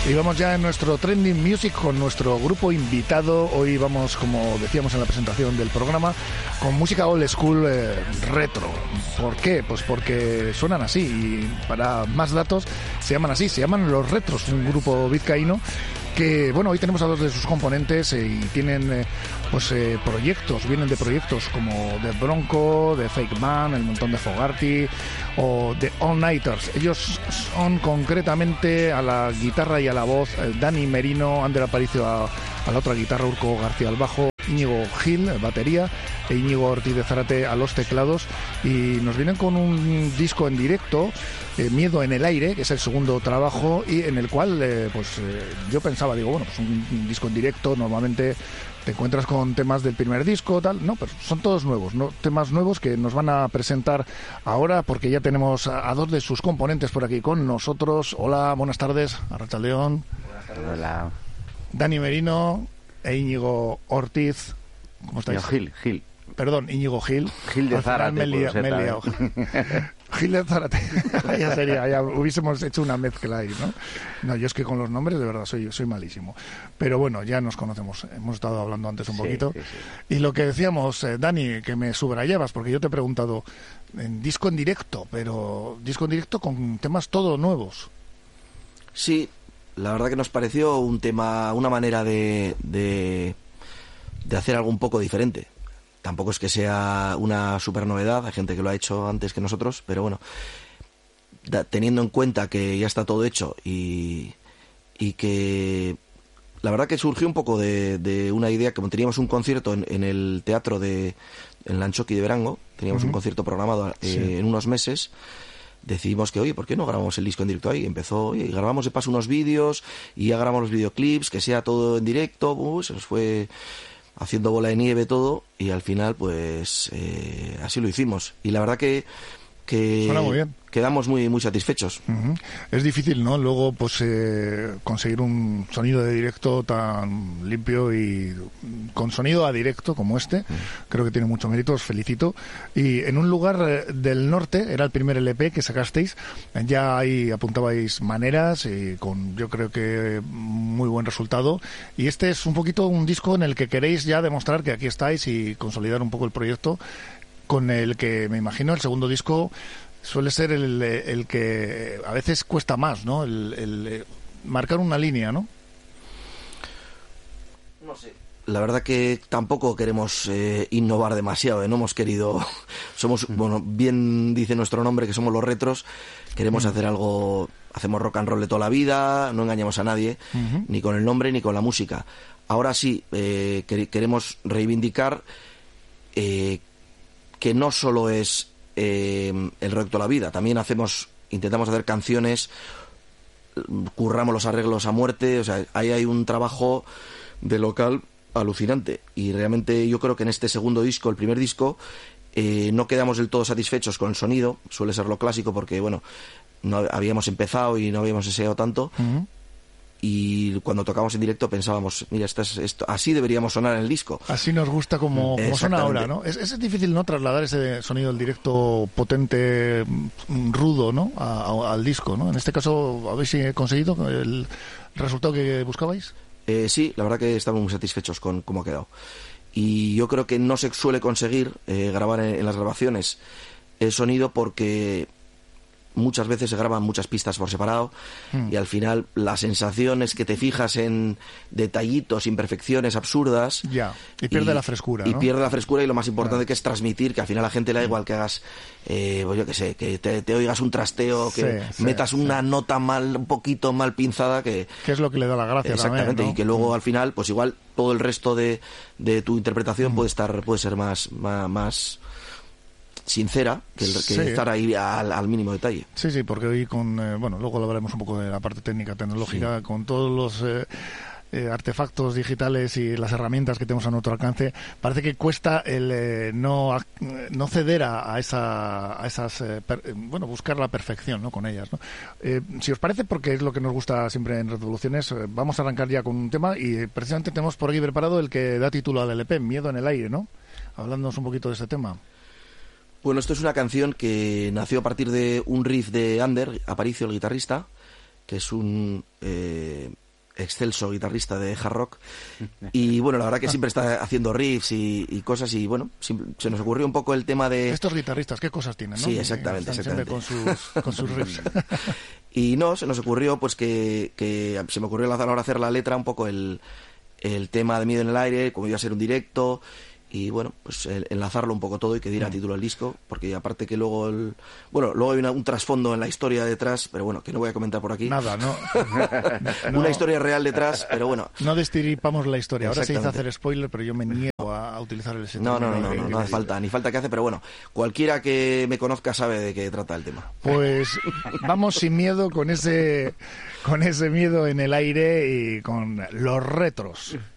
Y vamos ya en nuestro Trending Music con nuestro grupo invitado. Hoy vamos, como decíamos en la presentación del programa, con música old school retro. ¿Por qué? Pues porque suenan así. Y para más datos, se llaman así. Se llaman Los Retros, un grupo vizcaíno que, bueno, hoy tenemos a dos de sus componentes y tienen proyectos, vienen de proyectos como The Bronco, The Fake Man, El Montón de Fogarty o The All Nighters. Ellos son concretamente a la guitarra y a la voz Dani Merino, Ander Aparicio a la otra guitarra, Urco García al bajo, Íñigo Gil, batería, e Íñigo Ortiz de Zárate a los teclados, y nos vienen con un disco en directo, Miedo en el aire, que es el segundo trabajo, y en el cual yo pensaba, pues un disco en directo normalmente te encuentras con temas del primer disco, tal, no, pero son todos nuevos, ¿no? Temas nuevos que nos van a presentar ahora, porque ya tenemos a dos de sus componentes por aquí con nosotros. Hola, buenas tardes, Arratsaldeon. Buenas tardes. Hola. Dani Merino e Íñigo Ortiz. ¿Cómo estáis? No, Gil. Perdón, Íñigo Gil. Gil de Zárate. Me he liado. Gil de Zárate. ya hubiésemos hecho una mezcla ahí, ¿no? No, yo es que con los nombres de verdad soy malísimo. Pero bueno, ya nos conocemos. Hemos estado hablando antes un poquito. Sí. Y lo que decíamos, Dani, que me subrayabas, porque yo te he preguntado en disco en directo, pero disco en directo con temas todos nuevos. Sí, la verdad que nos pareció un tema, una manera de hacer algo un poco diferente. Tampoco es que sea una super novedad, hay gente que lo ha hecho antes que nosotros, pero bueno, teniendo en cuenta que ya está todo hecho y que la verdad que surgió un poco de una idea, como teníamos un concierto en el teatro en Lanchoqui de Verango, teníamos un concierto programado en unos meses. Decidimos que, oye, ¿por qué no grabamos el disco en directo ahí? Empezó, y grabamos de paso unos vídeos y ya grabamos los videoclips, que sea todo en directo. Se nos fue haciendo bola de nieve todo y al final pues así lo hicimos. Y la verdad que suena muy bien. Quedamos muy satisfechos. Es difícil, ¿no? Luego pues conseguir un sonido de directo tan limpio y con sonido a directo como este. Creo que tiene mucho mérito, os felicito. Y en un lugar del norte, era el primer LP que sacasteis, ya ahí apuntabais maneras y con, yo creo que muy buen resultado. Y este es un poquito un disco en el que queréis ya demostrar que aquí estáis y consolidar un poco el proyecto, con el que me imagino el segundo disco suele ser el que a veces cuesta más, ¿no? El marcar una línea, ¿no? No sé. La verdad que tampoco queremos innovar demasiado, no hemos querido... Bueno, bien dice nuestro nombre que somos Los Retros, queremos hacer algo... Hacemos rock and roll de toda la vida, no engañamos a nadie, ni con el nombre ni con la música. Ahora sí, queremos reivindicar que no solo es el rock de toda la vida, también intentamos hacer canciones, curramos los arreglos a muerte, o sea, ahí hay un trabajo de local alucinante, y realmente yo creo que en este segundo disco, el primer disco, no quedamos del todo satisfechos con el sonido, suele ser lo clásico porque, bueno, no habíamos empezado y no habíamos ensayado tanto, y cuando tocamos en directo pensábamos, mira, esto así deberíamos sonar en el disco. Así nos gusta como suena ahora, ¿no? Es difícil, ¿no?, trasladar ese sonido del directo potente, rudo, ¿no?, al disco, ¿no? En este caso, ¿habéis conseguido el resultado que buscabais? Sí, la verdad que estamos muy satisfechos con cómo ha quedado. Y yo creo que no se suele conseguir grabar en las grabaciones el sonido porque muchas veces se graban muchas pistas por separado y al final la sensación es que te fijas en detallitos, imperfecciones absurdas. Ya, y pierde la frescura, ¿no? Y pierde la frescura, y lo más importante que es transmitir, que al final a la gente le da igual que hagas, pues yo qué sé, que te oigas un trasteo, que metas una nota un poquito mal pinzada, que es lo que le da la gracia. Exactamente, también, ¿no? Y que luego al final, pues igual todo el resto de tu interpretación puede ser más sincera que estar ahí al mínimo detalle. Sí, porque hoy luego hablaremos un poco de la parte técnica, tecnológica, con todos los artefactos digitales y las herramientas que tenemos a nuestro alcance, parece que cuesta el no ceder a esas buscar la perfección, ¿no?, con ellas, ¿no? Si os parece, porque es lo que nos gusta siempre en Revoluciones, vamos a arrancar ya con un tema, y precisamente tenemos por aquí preparado el que da título al LP, Miedo en el aire, ¿no? Hablándonos un poquito de ese tema. Bueno, esto es una canción que nació a partir de un riff de Ander Aparicio, el guitarrista, que es un excelso guitarrista de hard rock, y bueno, la verdad que siempre está haciendo riffs y cosas, y bueno, se nos ocurrió un poco el tema de... Estos guitarristas, ¿qué cosas tienen, no? Sí, exactamente. Con sus riffs. Y no, se nos ocurrió pues que se me ocurrió ahora hacer la letra, un poco el tema de Miedo en el Aire, como iba a ser un directo, y bueno, pues enlazarlo un poco todo y que diera título al disco, porque aparte que luego luego hay un trasfondo en la historia detrás, pero bueno, que no voy a comentar por aquí. Nada, ¿no? Una historia real detrás, pero bueno. No destripamos la historia. Ahora se hizo hacer spoiler, pero yo me niego a utilizar el No hace falta, ni falta que hace, pero bueno, cualquiera que me conozca sabe de qué trata el tema. Pues vamos sin miedo, con ese miedo en el aire y con los retros.